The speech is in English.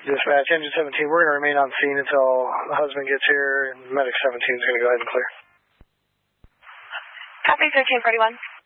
dispatch. Engine 17, we're going to remain on scene until the husband gets here, and medic 17 is going to go ahead and clear. Copy 1341.